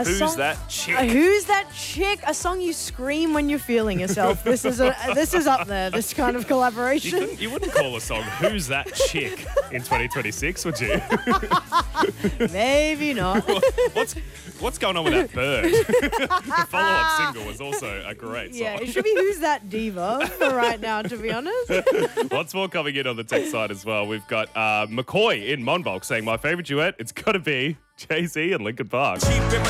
Who's that chick? Who's that chick? A song you scream when you're feeling yourself. This is up there. This kind of collaboration. You wouldn't call a song "Who's That Chick" in 2026, would you? Maybe not. What's going on with that bird? The follow-up single was also a great song. Yeah, it should be Who's That Diva for right now, to be honest. Lots more coming in on the text side as well. We've got McCoy in Monbulk saying, my favourite duet, it's got to be Jay-Z and Linkin Park.